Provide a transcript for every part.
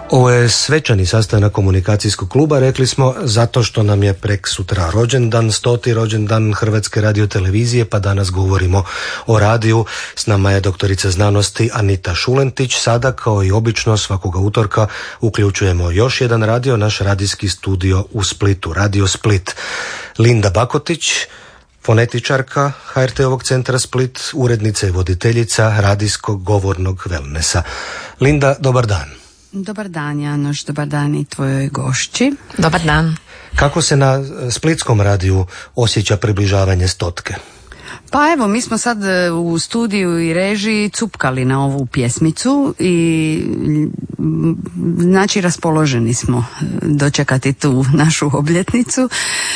Ovo je svečani sastanak komunikacijskog kluba, rekli smo, zato što nam je preksutra rođendan, 100. rođendan Hrvatske radiotelevizije, pa danas govorimo o radiju. S nama je doktorica znanosti Anita Šulentić. Sada, kao i obično, svakoga utorka uključujemo još jedan radio, naš radijski studio u Splitu, Radio Split. Linda Bakotić, fonetičarka HRT-ovog centra Split, urednica i voditeljica radijskog govornog wellnessa. Linda, dobar dan. Dobar dan, Janoš, dobar dan i tvojoj gošći. Dobar dan. Kako se na splitskom radiju osjeća približavanje stotke? Pa evo, mi smo sad u studiju i režiji cupkali na ovu pjesmicu i znači raspoloženi smo dočekati tu našu obljetnicu.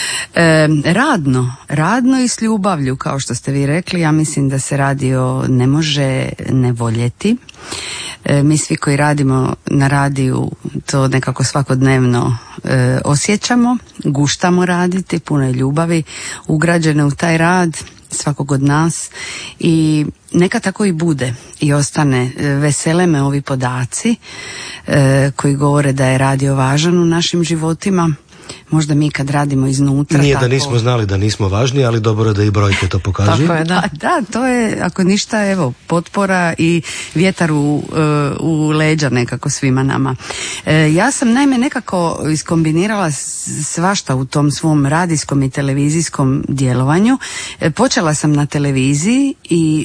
Radno i s ljubavlju, kao što ste vi rekli. Ja mislim da se radio ne može ne voljeti. Mi svi koji radimo na radiju to nekako svakodnevno osjećamo, guštamo raditi, puno je ljubavi ugrađene u taj rad svakog od nas i neka tako i bude i ostane. Vesele me ovi podaci koji govore da je radio važan u našim životima. Možda mi kad radimo iznutra... Nije da nismo znali da nismo važni, ali dobro je da i brojke to pokazuju. Tako je, da. Da, to je, ako ništa, evo, potpora i vjetar u leđa nekako svima nama. Ja sam naime nekako iskombinirala svašta u tom svom radijskom i televizijskom djelovanju. Počela sam na televiziji i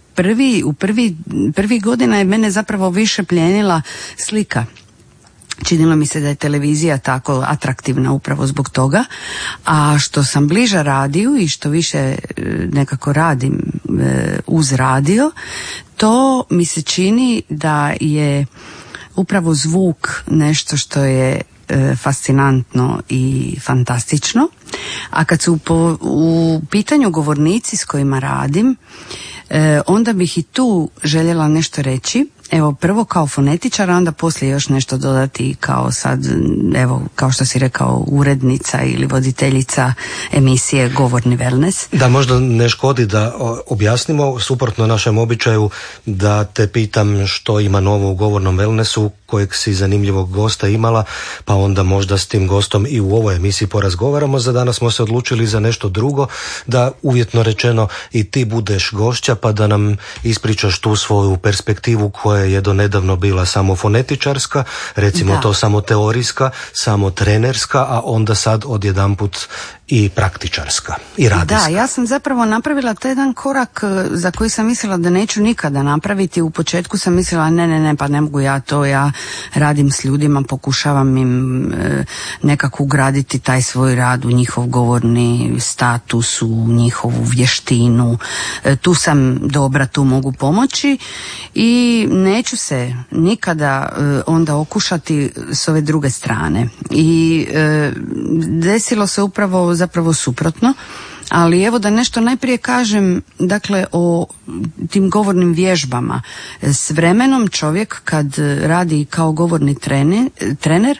prvi godina je mene zapravo više pljenila slika. Činilo mi se da je televizija tako atraktivna upravo zbog toga, a što sam bliža radiju i što više nekako radim uz radio, to mi se čini da je upravo zvuk nešto što je fascinantno i fantastično. A kad su u pitanju govornici s kojima radim, onda bih i tu željela nešto reći. Evo, prvo kao fonetičar, a onda poslije još nešto dodati kao sad, evo, kao što si rekao, urednica ili voditeljica emisije Govorni wellness. Da, možda ne škodi da objasnimo, suprotno našem običaju, da te pitam što ima novo u Govornom wellnessu, kojeg si zanimljivog gosta imala, pa onda možda s tim gostom i u ovoj emisiji porazgovaramo. Za danas smo se odlučili za nešto drugo, da uvjetno rečeno i ti budeš gošća, pa da nam ispričaš tu svoju perspektivu koja je do nedavno bila samo fonetičarska, recimo to samo teorijska, samo trenerska, a onda sad odjedanput i praktičarska i radijska. Da, ja sam zapravo napravila taj jedan korak za koji sam mislila da neću nikada napraviti. U početku sam mislila ne, pa ne mogu ja to, ja radim s ljudima, pokušavam im nekako ugraditi taj svoj rad u njihov govorni status, u njihovu vještinu. Tu sam dobra, tu mogu pomoći i neću se nikada onda okušati s ove druge strane. I desilo se zapravo suprotno, ali evo da nešto najprije kažem, dakle, o tim govornim vježbama. S vremenom čovjek kad radi kao govorni trener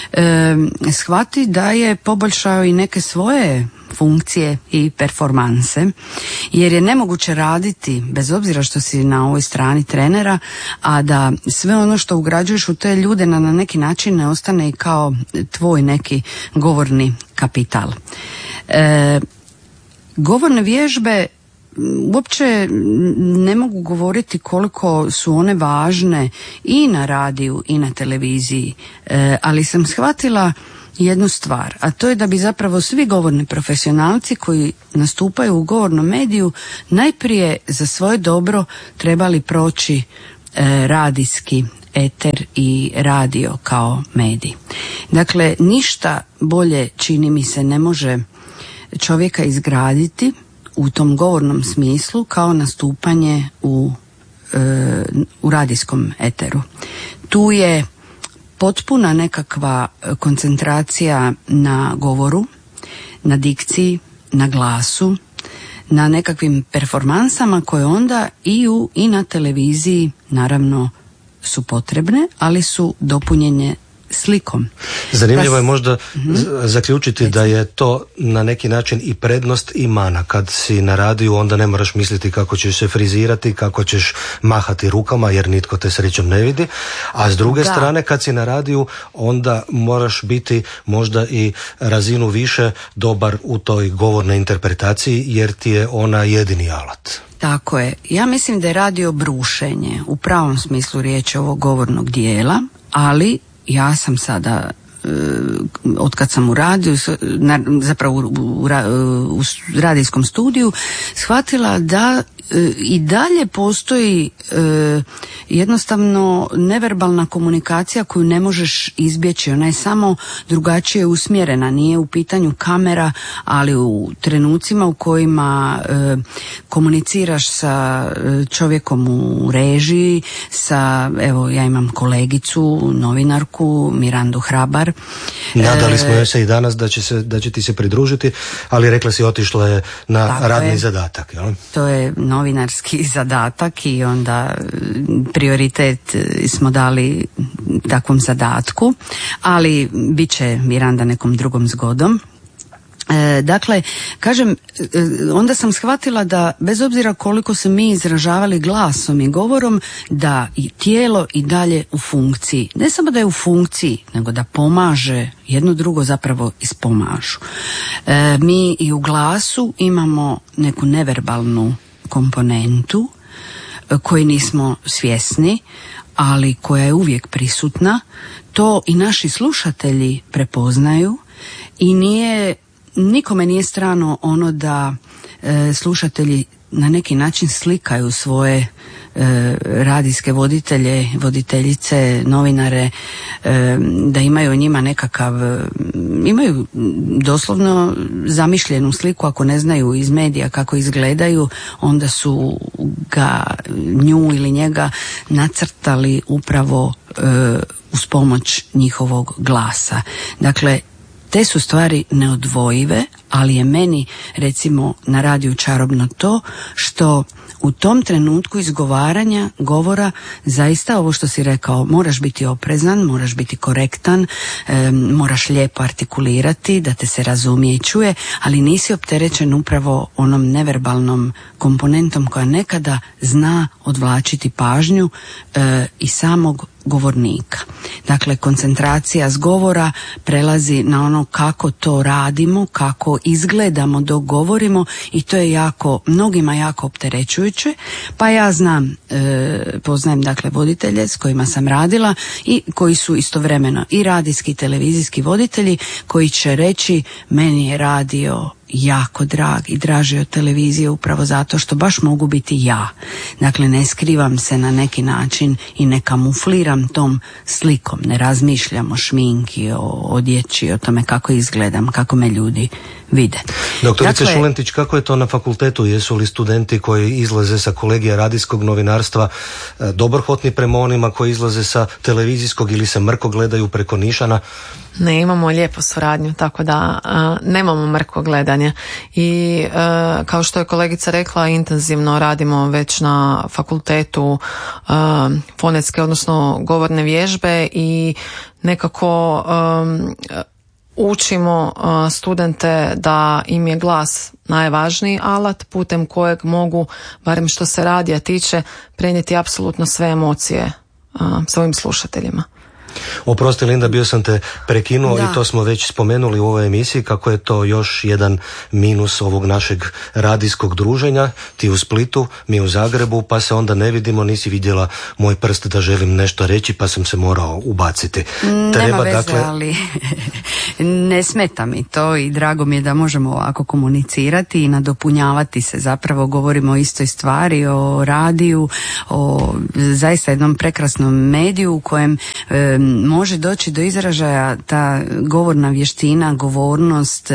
shvati da je poboljšao i neke svoje funkcije i performanse, jer je nemoguće raditi, bez obzira što si na ovoj strani trenera, a da sve ono što ugrađuješ u te ljude na neki način ne ostane i kao tvoj neki govorni kapital. Govorne vježbe uopće ne mogu govoriti koliko su one važne i na radiju i na televiziji, ali sam shvatila jednu stvar, a to je da bi zapravo svi govorni profesionalci koji nastupaju u govornom mediju najprije za svoje dobro trebali proći radijski eter i radio kao medij. Dakle, ništa bolje, čini mi se, ne može čovjeka izgraditi u tom govornom smislu kao nastupanje u radijskom eteru. Tu je potpuna nekakva koncentracija na govoru, na dikciji, na glasu, na nekakvim performansama koje onda i na televiziji naravno su potrebne, ali su dopunjene slikom. Zanimljivo je možda zaključiti da je to na neki način i prednost i mana. Kad si na radiju, onda ne moraš misliti kako ćeš se frizirati, kako ćeš mahati rukama, jer nitko te srećom ne vidi. A s druge strane, kad si na radiju, onda moraš biti možda i razinu više dobar u toj govornoj interpretaciji, jer ti je ona jedini alat. Tako je. Ja mislim da je radio brušenje u pravom smislu riječi ovog govornog dijela, ali ja sam sada otkad sam u radiju, zapravo u radijskom studiju, shvatila da i dalje postoji jednostavno neverbalna komunikacija koju ne možeš izbjeći. Ona je samo drugačije usmjerena, nije u pitanju kamera, ali u trenucima u kojima komuniciraš sa čovjekom u režiji, evo ja imam kolegicu, novinarku Mirandu Hrabar. Nadali smo joj se i danas da će ti se pridružiti, ali rekla si otišla je na radni zadatak. Jel? To je novinarski zadatak i onda prioritet smo dali takvom zadatku, ali bit će Miranda nekom drugom zgodom. Dakle, kažem, onda sam shvatila da bez obzira koliko se mi izražavali glasom i govorom, da i tijelo i dalje u funkciji. Ne samo da je u funkciji, nego da pomaže, jedno drugo zapravo ispomažu. Mi i u glasu imamo neku neverbalnu komponentu koju nismo svjesni, ali koja je uvijek prisutna. To i naši slušatelji prepoznaju i nikome nije strano ono da slušatelji na neki način slikaju svoje radijske voditelje, voditeljice, novinare, da imaju o njima imaju doslovno zamišljenu sliku. Ako ne znaju iz medija kako izgledaju, onda su nju ili njega nacrtali upravo uz pomoć njihovog glasa. Dakle, te su stvari neodvojive, ali je meni recimo na radiju čarobno to što u tom trenutku izgovaranja govora zaista ovo što si rekao, moraš biti oprezan, moraš biti korektan, moraš lijepo artikulirati da te se razumije i čuje, ali nisi opterećen upravo onom neverbalnom komponentom koja nekada zna odvlačiti pažnju i samog govornika. Dakle, koncentracija s govora prelazi na ono kako to radimo, kako izgledamo dok govorimo i to je mnogima jako opterećujuće. Pa ja poznajem dakle voditelje s kojima sam radila i koji su istovremeno i radijski i televizijski voditelji koji će reći meni je radio jako drag i draži od televizije upravo zato što baš mogu biti ja. Dakle, ne skrivam se na neki način i ne kamufliram tom slikom, ne razmišljam o šminki, o odjeći, o tome kako izgledam, kako me ljudi vide. Doktorice Šulentić, kako je to na fakultetu? Jesu li studenti koji izlaze sa kolegija radijskog novinarstva dobrohotni prema onima koji izlaze sa televizijskog ili se mrko gledaju preko nišana? Ne, imamo lijepu suradnju, tako da nemamo mrko gledanje i kao što je kolegica rekla, intenzivno radimo već na fakultetu fonetske, odnosno govorne vježbe i nekako učimo studente da im je glas najvažniji alat putem kojeg mogu, barem što se radija tiče, prenijeti apsolutno sve emocije svojim slušateljima. Oprosti Linda, bio sam te prekinuo i to smo već spomenuli u ovoj emisiji kako je to još jedan minus ovog našeg radijskog druženja. Ti u Splitu, mi u Zagrebu, pa se onda ne vidimo, nisi vidjela moj prst da želim nešto reći pa sam se morao ubaciti. Nema veze, ali ne smeta mi to i drago mi je da možemo ovako komunicirati i nadopunjavati se. Zapravo govorimo o istoj stvari, o radiju, o zaista jednom prekrasnom mediju u kojem može doći do izražaja ta govorna vještina, govornost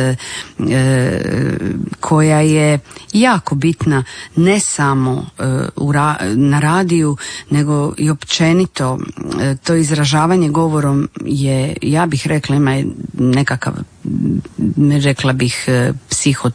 koja je jako bitna ne samo na radiju, nego i općenito. To izražavanje govorom je, ja bih rekla, ima nekakav, rekla bih,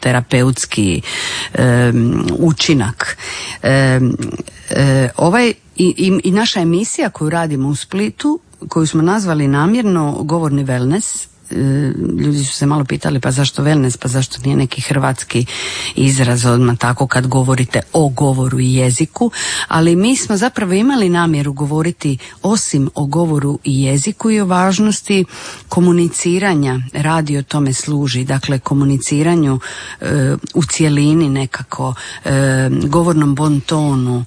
psihoterapeutski učinak. Ovaj i naša emisija koju radimo u Splitu, koju smo nazvali namjerno Govorni wellness. Ljudi su se malo pitali pa zašto wellness, pa zašto nije neki hrvatski izraz odmah tako kad govorite o govoru i jeziku, ali mi smo zapravo imali namjeru govoriti osim o govoru i jeziku i o važnosti komuniciranja. Radio tome služi, dakle komuniciranju u cjelini nekako, govornom bontonu,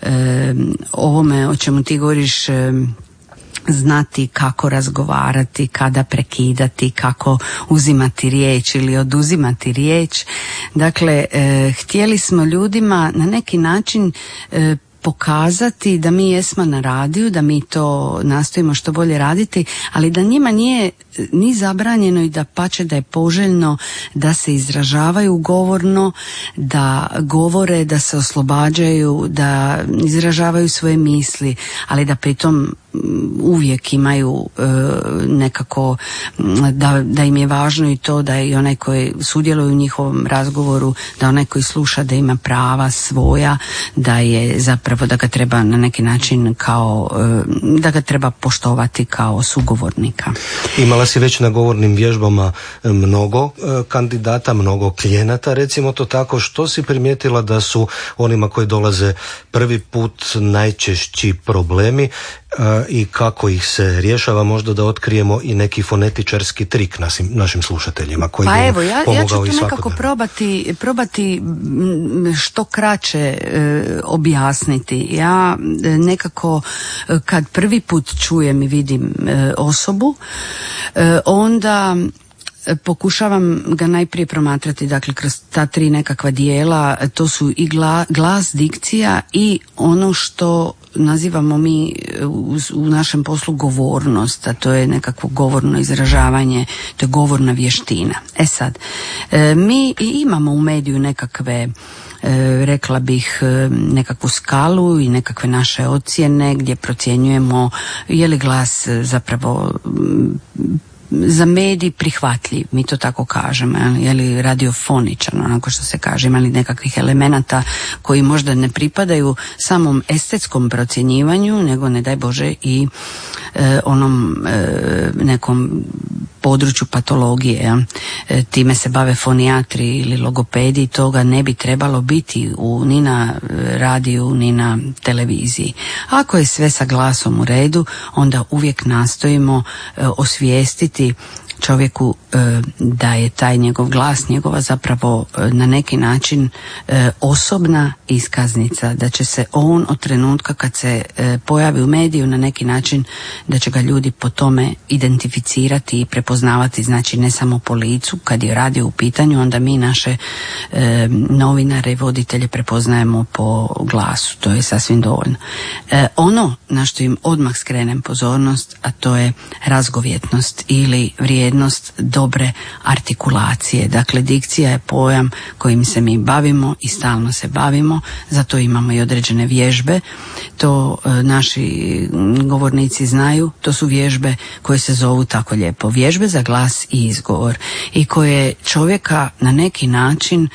ovome o čemu ti govoriš, znati kako razgovarati, kada prekidati, kako uzimati riječ ili oduzimati riječ. Dakle, htjeli smo ljudima na neki način pokazati da mi jesmo na radiju, da mi to nastojimo što bolje raditi, ali da njima nije ni zabranjeno i da pače da je poželjno da se izražavaju govorno, da govore, da se oslobađaju, da izražavaju svoje misli, ali da pritom uvijek imaju nekako da im je važno i to da i onaj koji sudjeluje u njihovom razgovoru, da onaj koji sluša da ima prava svoja, da je zapravo da ga treba na neki način kao da ga treba poštovati kao sugovornika. Imala si već na govornim vježbama mnogo kandidata, mnogo klijenata, recimo to tako. Što si primijetila da su onima koji dolaze prvi put najčešći problemi i kako ih se rješava? Možda da otkrijemo i neki fonetičarski trik našim slušateljima koji pa bi evo, ja ću to nekako probati što kraće objasniti. Ja nekako kad prvi put čujem i vidim osobu, onda pokušavam ga najprije promatrati, dakle kroz ta 3 nekakva dijela, to su i glas, dikcija i ono što nazivamo mi u našem poslu govornost, a to je nekakvo govorno izražavanje, to je govorna vještina. E sad, mi imamo u mediju nekakve, rekla bih, nekakvu skalu i nekakve naše ocjene gdje procjenjujemo je li glas zapravo za medij prihvatljiv, mi to tako kažemo, je li radiofoničan, onako što se kaže, ima li nekakvih elemenata koji možda ne pripadaju samom estetskom procjenjivanju, nego ne daj Bože i onom nekom području patologije. Time se bave fonijatri ili logopedi, toga ne bi trebalo biti ni na radiju, ni na televiziji. Ako je sve sa glasom u redu, onda uvijek nastojimo osvijestiti čovjeku da je taj njegov glas, njegova zapravo na neki način osobna iskaznica, da će se on od trenutka kad se pojavi u mediju na neki način, da će ga ljudi po tome identificirati i prepoznavati, znači ne samo po licu, kad je radio u pitanju, onda mi naše novinare i voditelje prepoznajemo po glasu, to je sasvim dovoljno. Ono na što im odmah skrenem pozornost, a to je razgovjetnost ili vrijednost dobre artikulacije. Dakle, dikcija je pojam kojim se mi bavimo i stalno se bavimo, zato imamo i određene vježbe. To naši govornici znaju, to su vježbe koje se zovu tako lijepo, vježbe za glas i izgovor, i koje čovjeka na neki način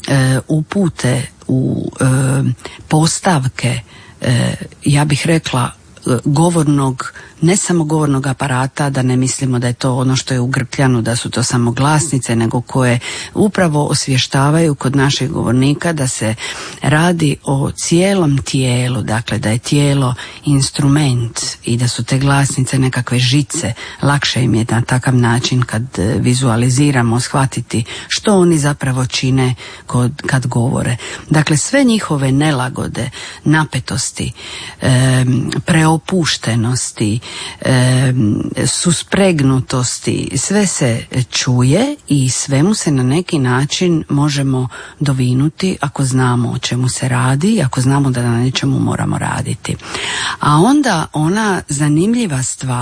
upute u postavke, ja bih rekla, govornog, ne samo govornog aparata, da ne mislimo da je to ono što je u grkljanu, da su to samo glasnice, nego koje upravo osvještavaju kod naših govornika da se radi o cijelom tijelu, dakle da je tijelo instrument i da su te glasnice nekakve žice. Lakše im je na takav način kad vizualiziramo shvatiti što oni zapravo čine kad govore. Dakle, sve njihove nelagode, napetosti, preopuštenosti, suspregnutosti, sve se čuje i svemu se na neki način možemo dovinuti ako znamo o čemu se radi, ako znamo da na nečemu moramo raditi. A onda ona zanimljiva stvar